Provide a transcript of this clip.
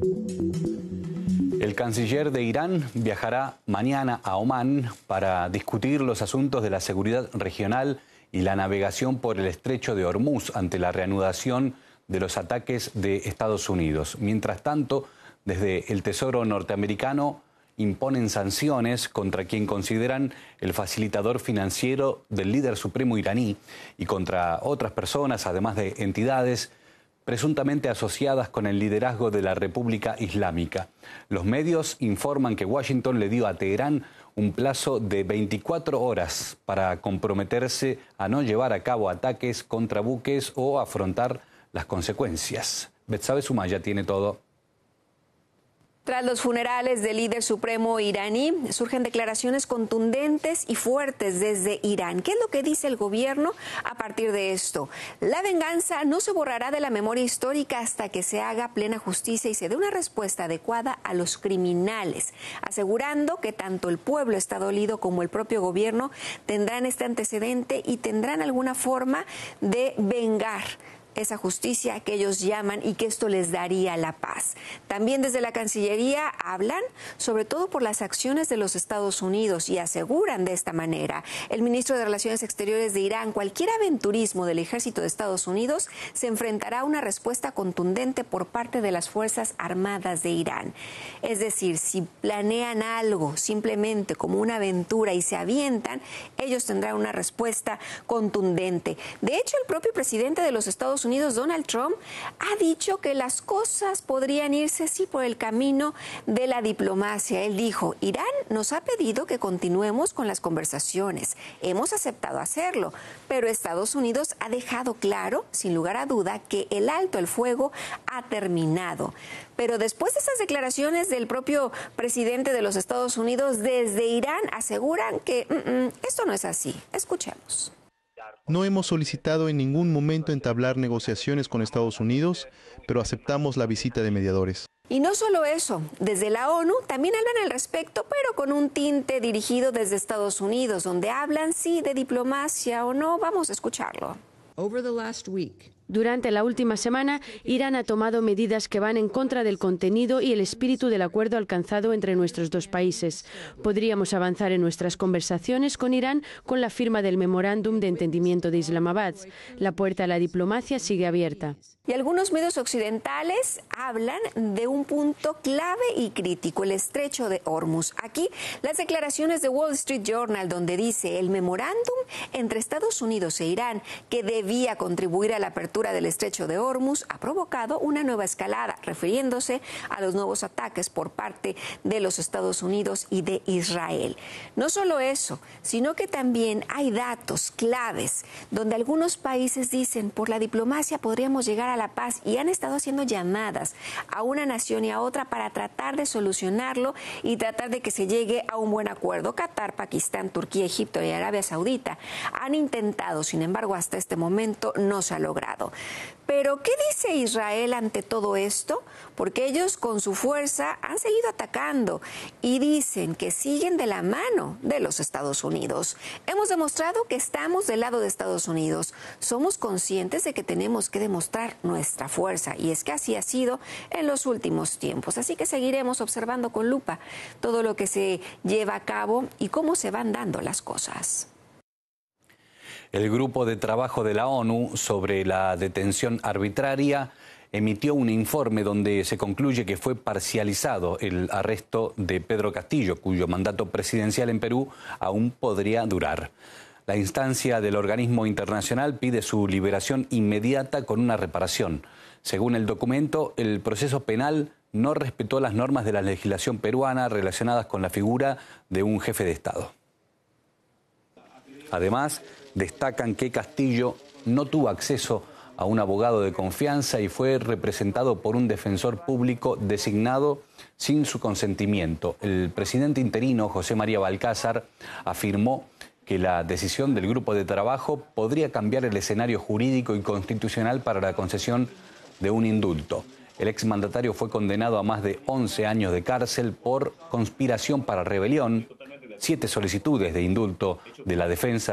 El canciller de Irán viajará mañana a Omán para discutir los asuntos de la seguridad regional y la navegación por el estrecho de Hormuz ante la reanudación de los ataques de Estados Unidos. Mientras tanto, desde el Tesoro norteamericano imponen sanciones contra quien consideran el facilitador financiero del líder supremo iraní y contra otras personas, además de entidades presuntamente asociadas con el liderazgo de la República Islámica. Los medios informan que Washington le dio a Teherán un plazo de 24 horas para comprometerse a no llevar a cabo ataques contra buques o afrontar las consecuencias. Betsabe Sumaya tiene todo. Tras los funerales del líder supremo iraní, surgen declaraciones contundentes y fuertes desde Irán. ¿Qué es lo que dice el gobierno a partir de esto? La venganza no se borrará de la memoria histórica hasta que se haga plena justicia y se dé una respuesta adecuada a los criminales, asegurando que tanto el pueblo está dolido como el propio gobierno tendrán este antecedente y tendrán alguna forma de vengar esa justicia que ellos llaman y que esto les daría la paz. También desde la Cancillería hablan sobre todo por las acciones de los Estados Unidos y aseguran de esta manera el ministro de Relaciones Exteriores de Irán: cualquier aventurismo del ejército de Estados Unidos se enfrentará a una respuesta contundente por parte de las Fuerzas Armadas de Irán. Es decir, si planean algo simplemente como una aventura y se avientan, ellos tendrán una respuesta contundente. De hecho, el propio presidente de los Estados Unidos, Donald Trump, ha dicho que las cosas podrían irse sí por el camino de la diplomacia. Él dijo: Irán nos ha pedido que continuemos con las conversaciones. Hemos aceptado hacerlo, pero Estados Unidos ha dejado claro, sin lugar a duda, que el alto el fuego ha terminado. Pero después de esas declaraciones del propio presidente de los Estados Unidos, desde Irán aseguran que esto no es así. Escuchemos. No hemos solicitado en ningún momento entablar negociaciones con Estados Unidos, pero aceptamos la visita de mediadores. Y no solo eso, desde la ONU también hablan al respecto, pero con un tinte dirigido desde Estados Unidos, donde hablan sí de diplomacia o no. Vamos a escucharlo. Durante la última semana, Irán ha tomado medidas que van en contra del contenido y el espíritu del acuerdo alcanzado entre nuestros dos países. Podríamos avanzar en nuestras conversaciones con Irán con la firma del memorándum de entendimiento de Islamabad. La puerta a la diplomacia sigue abierta. Y algunos medios occidentales hablan de un punto clave y crítico: el estrecho de Hormuz. Aquí las declaraciones de Wall Street Journal, donde dice: el memorándum entre Estados Unidos e Irán, que debía contribuir a la apertura del estrecho de Hormuz, ha provocado una nueva escalada, refiriéndose a los nuevos ataques por parte de los Estados Unidos y de Israel. No solo eso, sino que también hay datos claves donde algunos países dicen: por la diplomacia podríamos llegar a la paz, y han estado haciendo llamadas a una nación y a otra para tratar de solucionarlo y tratar de que se llegue a un buen acuerdo. Qatar, Pakistán, Turquía, Egipto y Arabia Saudita han intentado, sin embargo, hasta este momento no se ha logrado. Pero, ¿qué dice Israel ante todo esto? Porque ellos con su fuerza han seguido atacando y dicen que siguen de la mano de los Estados Unidos. Hemos demostrado que estamos del lado de Estados Unidos. Somos conscientes de que tenemos que demostrar nuestra fuerza, y es que así ha sido en los últimos tiempos. Así que seguiremos observando con lupa todo lo que se lleva a cabo y cómo se van dando las cosas. El Grupo de Trabajo de la ONU sobre la detención arbitraria emitió un informe donde se concluye que fue parcializado el arresto de Pedro Castillo, cuyo mandato presidencial en Perú aún podría durar. La instancia del organismo internacional pide su liberación inmediata con una reparación. Según el documento, el proceso penal no respetó las normas de la legislación peruana relacionadas con la figura de un jefe de Estado. Además, destacan que Castillo no tuvo acceso a un abogado de confianza y fue representado por un defensor público designado sin su consentimiento. El presidente interino, José María Balcázar, afirmó que la decisión del grupo de trabajo podría cambiar el escenario jurídico y constitucional para la concesión de un indulto. El exmandatario fue condenado a más de 11 años de cárcel por conspiración para rebelión. 7 solicitudes de indulto de la defensa